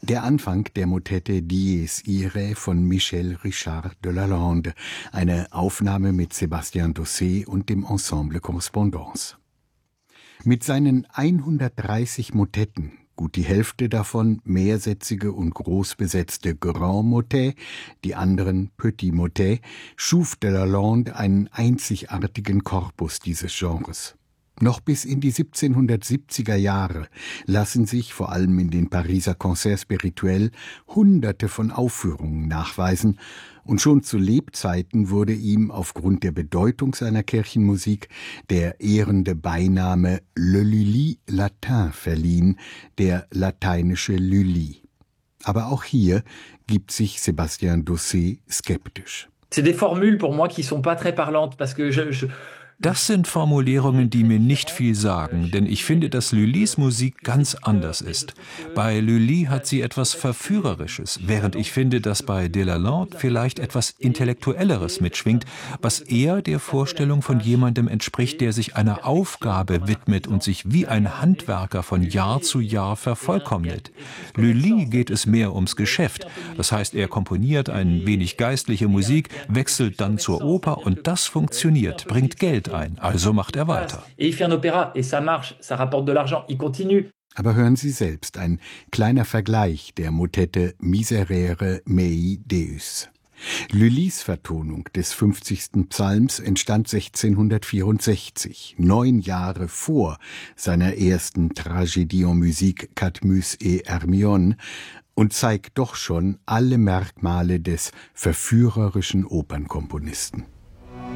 Der Anfang der Motette Dies Irae von Michel Richard de Lalande, eine Aufnahme mit Sébastien Dossé und dem Ensemble Correspondance. Mit seinen 130 Motetten, gut die Hälfte davon mehrsätzige und großbesetzte Grand Motet, die anderen Petit Motet, schuf de Lalande einen einzigartigen Korpus dieses Genres. Noch bis in die 1770er Jahre lassen sich vor allem in den Pariser Concerts Spirituels Hunderte von Aufführungen nachweisen, und schon zu Lebzeiten wurde ihm aufgrund der Bedeutung seiner Kirchenmusik der ehrende Beiname Le Lully Latin verliehen, der lateinische Lully. Aber auch hier gibt sich Sébastien Dossé skeptisch. C'est des formules pour moi qui sont pas très parlantes parce que Das sind Formulierungen, die mir nicht viel sagen, denn ich finde, dass Lullys Musik ganz anders ist. Bei Lully hat sie etwas Verführerisches, während ich finde, dass bei de Lalande vielleicht etwas Intellektuelleres mitschwingt, was eher der Vorstellung von jemandem entspricht, der sich einer Aufgabe widmet und sich wie ein Handwerker von Jahr zu Jahr vervollkommnet. Lully geht es mehr ums Geschäft. Das heißt, er komponiert ein wenig geistliche Musik, wechselt dann zur Oper und das funktioniert, bringt Geld ein, also macht er weiter. Aber hören Sie selbst, ein kleiner Vergleich der Motette Miserere Mei Deus. Lullys Vertonung des 50. Psalms entstand 1664, 9 Jahre vor seiner ersten Tragédie en musique Cadmus et Hermione, und zeigt doch schon alle Merkmale des verführerischen Opernkomponisten.